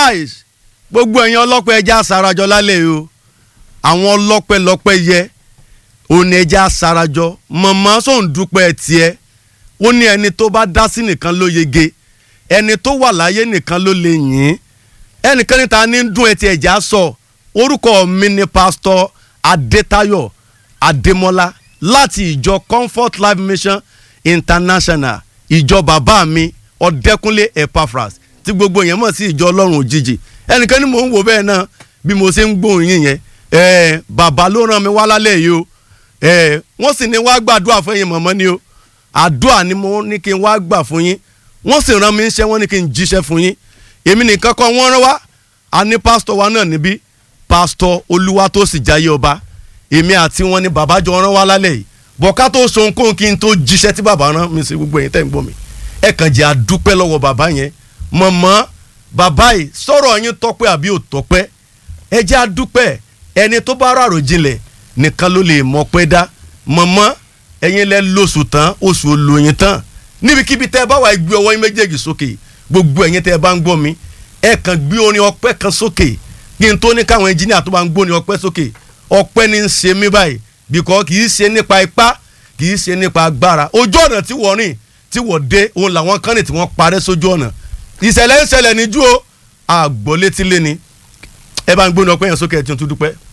nice gbogbo ẹ̀yin ọlọ́pẹ́ ẹja sarajọ lálẹ́ o àwọn ọlọ́pẹ́ lọ́pẹ́ yẹ òní ẹja sarajọ mọ̀mọ́ sóun dúpẹ́ tiẹ̀ ó ní ẹni tó bá dá sí nìkan ló yege ẹni tó wà láyé nìkan ló lè yìn ẹnìkan níta ní dún ẹ ti ẹ̀já sọ orúkọ mi ni Pastor Adétayọ̀ Adémọ́lá láti ìjọ Comfort Life Mission International ìjọ bàbá mi Ọ̀dẹ́kúnlé Epaphras tí gbogbo yẹn mọ̀ sí ìjọ Ọlọ́run òjijì ẹnìkan ni mò ń wò bẹ́ẹ̀ náà bí mo ṣe ń gbóhùn yín yẹn bàbá ló rán mi wá lálẹ́ yìí o wọ́n sì ní wá gbàdúrà fún yín mọ̀mọ́ ni o àdúrà ni mo ní kí n wá gbà fún yín wọ́n sì rán mi iṣẹ́ wọ́n ní kí n jíṣẹ́ fún yín èmi nìkan kọ́ wọ́n rán wá a ní pásítọ̀ wa náà níbí pásítọ̀ Olúwatósìn Jayé Ọba èmi àti wọn ni bàbá jọ rán wá lálẹ́ yìí bọ̀ká tó so nǹkan kí n tó jíṣẹ́ tí bàbá rán mi sí gbogbo ẹ̀yin tẹ́ ń gbọ́ mi ẹ kàn jẹ́ àdúpẹ́ lọ́wọ́ bàbá yẹn mọ̀mọ́ bàbá yìí sọ̀rọ̀ yín tọ́pẹ́ àbí ò tọ́pẹ́ ẹ jẹ́ àdúpẹ́ ẹni tó bá rárò jinlẹ̀ nìkan ló lè mọ̀ pé dá mọ̀mọ́ ẹ̀yin lẹ lóṣù tán oṣù olóyin tán níbikíbi tẹ́ ẹ bá wà gbé ọwọ́ yín méjèèjì sókè gbogbo ẹ̀yin tẹ́ ẹ bá ń gbọ́ mi ẹ kàn gbé orin ọpẹ́ kan sókè kí n tó ní káwọn ẹnjìníà tó bá ń gbóni ọpẹ́ sókè ọpẹ́ ní ń ṣe mí báyìí bìkọ́ kì í ṣe nípa ipá kì í ṣe nípa agbára ojú ọ̀nà tí wọ́n rìn tí wọ́n dé òun làwọn kan ní tí wọ́n parẹ́ sójú ọ̀nà ìṣẹ̀lẹ̀ ń ṣẹlẹ̀ níjú o àgbọ̀létílé ni ẹ bá ń gbóni ọpẹ́ yẹn sókè ẹ̀ tí n tún dúpẹ́.